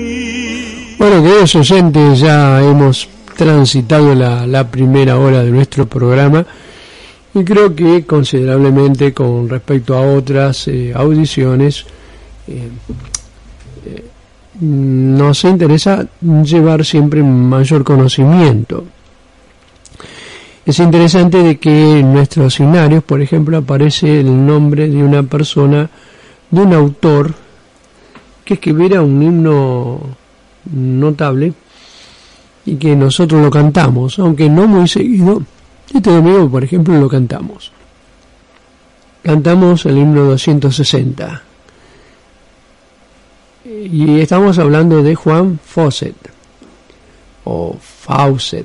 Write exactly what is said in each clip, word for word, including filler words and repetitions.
Bueno, queridos oyentes, ya hemos transitado la, la primera hora de nuestro programa y creo que considerablemente con respecto a otras eh, audiciones eh, eh, nos interesa llevar siempre mayor conocimiento. Es interesante de que en nuestros himnarios, por ejemplo, aparece el nombre de una persona, de un autor que escribiera un himno notable y que nosotros lo cantamos, aunque no muy seguido. Este domingo, por ejemplo, lo cantamos. Cantamos el himno doscientos sesenta. Y estamos hablando de Juan Fawcett, o Fawcett.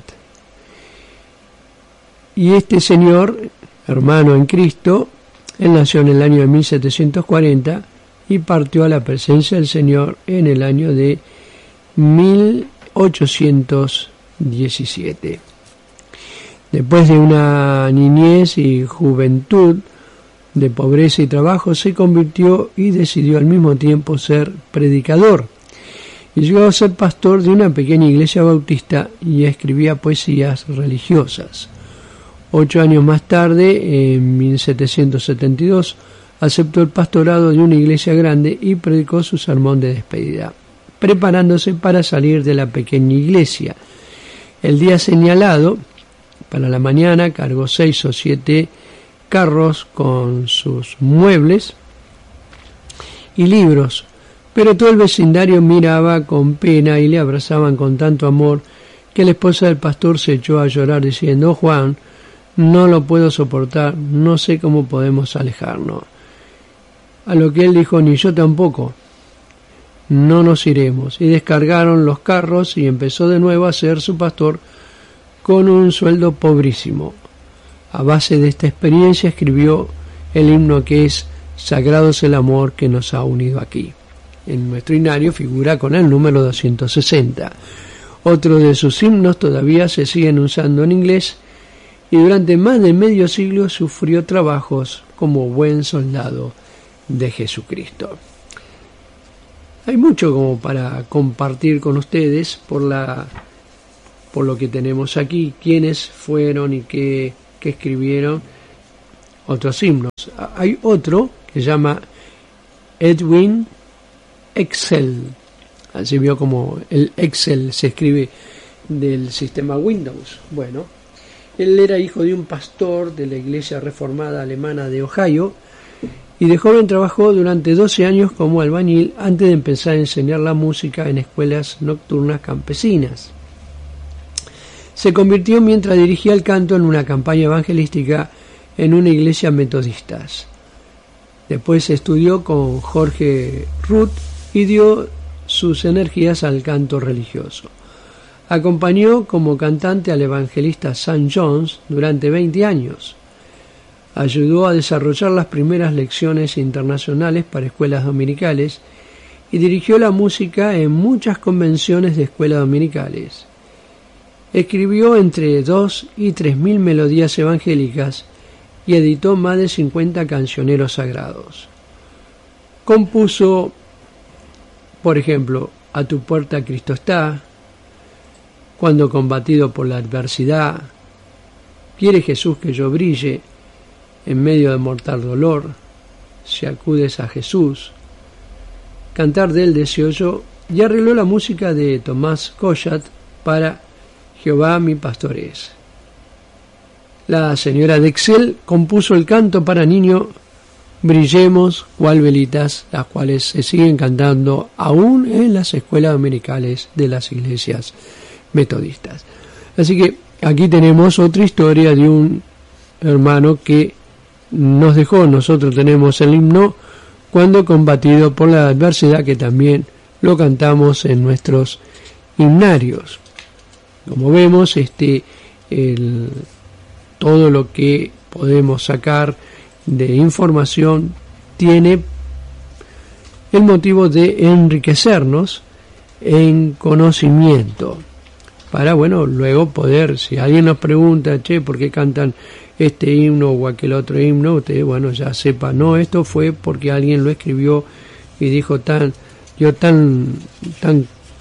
Y este señor, hermano en Cristo, él nació en el año de mil setecientos cuarenta y partió a la presencia del Señor en el año de mil ochocientos diecisiete. Después de una niñez y juventud de pobreza y trabajo, se convirtió y decidió al mismo tiempo ser predicador. Y llegó a ser pastor de una pequeña iglesia bautista y escribía poesías religiosas. Ocho años más tarde, en mil setecientos setenta y dos, aceptó el pastorado de una iglesia grande y predicó su sermón de despedida, preparándose para salir de la pequeña iglesia. El día señalado, para la mañana, cargó seis o siete carros con sus muebles y libros, pero todo el vecindario miraba con pena y le abrazaban con tanto amor que la esposa del pastor se echó a llorar diciendo: «Oh, Juan, no lo puedo soportar, no sé cómo podemos alejarnos». A lo que él dijo: «Ni yo tampoco, no nos iremos». Y descargaron los carros y empezó de nuevo a ser su pastor con un sueldo pobrísimo. A base de esta experiencia escribió el himno que es «Sagrado es el amor que nos ha unido aquí». En nuestro himnario figura con el número doscientos sesenta. Otro de sus himnos todavía se siguen usando en inglés y durante más de medio siglo sufrió trabajos como buen soldado de Jesucristo. Hay mucho como para compartir con ustedes por la por lo que tenemos aquí, quiénes fueron y qué, qué escribieron otros himnos. Hay otro que se llama Edwin Excel, así vio como el Excel se escribe del sistema Windows. Bueno, él era hijo de un pastor de la iglesia reformada alemana de Ohio y de joven trabajó durante doce años como albañil antes de empezar a enseñar la música en escuelas nocturnas campesinas. Se convirtió mientras dirigía el canto en una campaña evangelística en una iglesia metodista. Después estudió con Jorge Ruth y dio sus energías al canto religioso. Acompañó como cantante al evangelista Sam Jones durante veinte años. Ayudó a desarrollar las primeras lecciones internacionales para escuelas dominicales y dirigió la música en muchas convenciones de escuelas dominicales. Escribió entre dos y tres mil melodías evangélicas y editó más de cincuenta cancioneros sagrados. Compuso, por ejemplo, A tu puerta Cristo está, Cuando combatido por la adversidad, Quiere Jesús que yo brille, En medio de mortal dolor, Si acudes a Jesús, Cantar del deseo yo, y arregló la música de Tomás Collat para Jehová mi pastor es. La señora Dexel compuso el canto para niño Brillemos cual velitas, las cuales se siguen cantando aún en las escuelas dominicales de las iglesias metodistas. Así que aquí tenemos otra historia de un hermano que nos dejó. Nosotros tenemos el himno Cuando combatido por la adversidad, que también lo cantamos en nuestros himnarios. Como vemos, este el, todo lo que podemos sacar de información tiene el motivo de enriquecernos en conocimiento para, bueno, luego poder, si alguien nos pregunta, che, ¿por qué cantan este himno o aquel otro himno? Usted, bueno, ya sepa, no, esto fue porque alguien lo escribió y dijo tan, dio tan, tan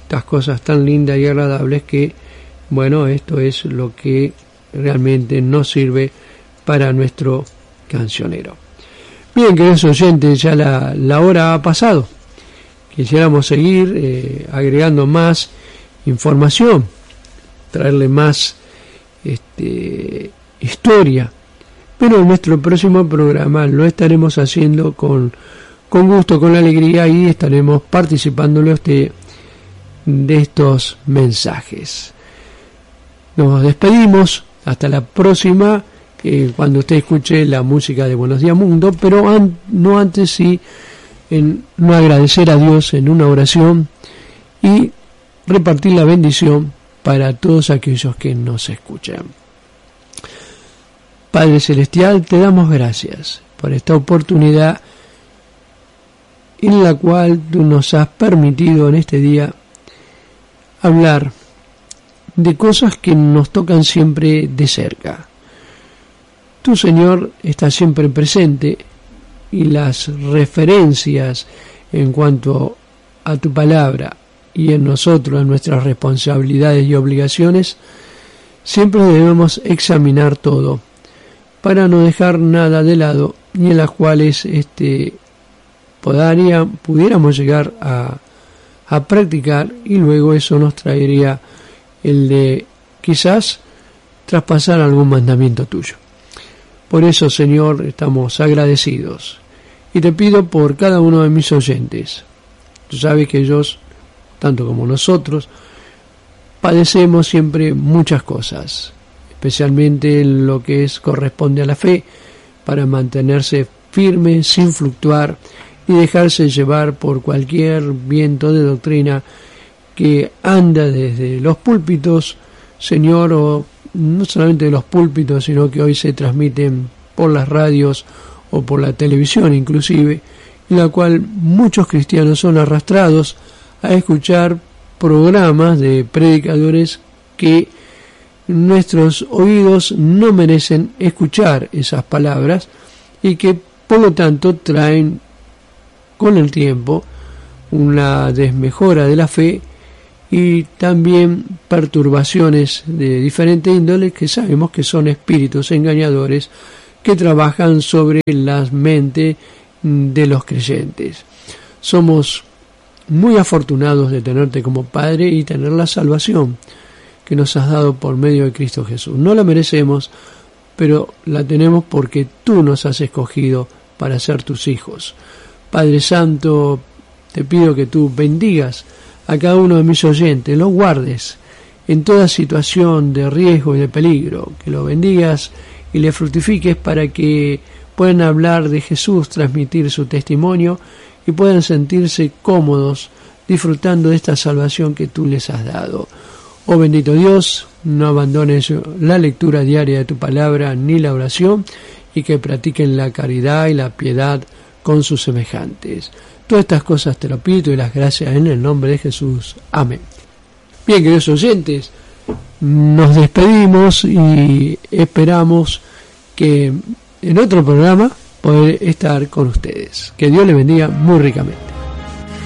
estas cosas tan lindas y agradables que, bueno, esto es lo que realmente nos sirve para nuestro cancionero. Bien, queridos oyentes, ya la, la hora ha pasado. Quisiéramos seguir eh, agregando más información, traerle más este, historia, pero en nuestro próximo programa lo estaremos haciendo con, con gusto, con alegría, y estaremos participándole a usted de estos mensajes. Nos despedimos, hasta la próxima, eh, cuando usted escuche la música de Buenos Días Mundo, pero an- no antes sí en no agradecer a Dios en una oración y repartir la bendición para todos aquellos que nos escuchan. Padre Celestial, te damos gracias por esta oportunidad en la cual tú nos has permitido en este día hablar de cosas que nos tocan siempre de cerca. Tú, Señor, estás siempre presente, y las referencias en cuanto a tu palabra y en nosotros, en nuestras responsabilidades y obligaciones, siempre debemos examinar todo para no dejar nada de lado, y en las cuales este, podaría, pudiéramos llegar a, a practicar, y luego eso nos traería el de quizás traspasar algún mandamiento tuyo. Por eso, Señor, estamos agradecidos, y te pido por cada uno de mis oyentes. Tú sabes que ellos, tanto como nosotros, padecemos siempre muchas cosas, especialmente en lo que es corresponde a la fe, para mantenerse firme, sin fluctuar y dejarse llevar por cualquier viento de doctrina que anda desde los púlpitos, Señor, o no solamente de los púlpitos, sino que hoy se transmiten por las radios o por la televisión inclusive, en la cual muchos cristianos son arrastrados a escuchar programas de predicadores que nuestros oídos no merecen escuchar esas palabras, y que por lo tanto traen con el tiempo una desmejora de la fe y también perturbaciones de diferente índole, que sabemos que son espíritus engañadores que trabajan sobre las mentes de los creyentes. Somos muy afortunados de tenerte como Padre y tener la salvación que nos has dado por medio de Cristo Jesús. No la merecemos, pero la tenemos porque tú nos has escogido para ser tus hijos. Padre Santo, te pido que tú bendigas a cada uno de mis oyentes, los guardes en toda situación de riesgo y de peligro, que lo bendigas y le fructifiques para que puedan hablar de Jesús, transmitir su testimonio y puedan sentirse cómodos disfrutando de esta salvación que tú les has dado. Oh bendito Dios, no abandones la lectura diaria de tu palabra ni la oración, y que practiquen la caridad y la piedad con sus semejantes. Todas estas cosas te lo pido y las gracias en el nombre de Jesús. Amén. Bien, queridos oyentes, nos despedimos y esperamos que en otro programa poder estar con ustedes. Que Dios les bendiga muy ricamente.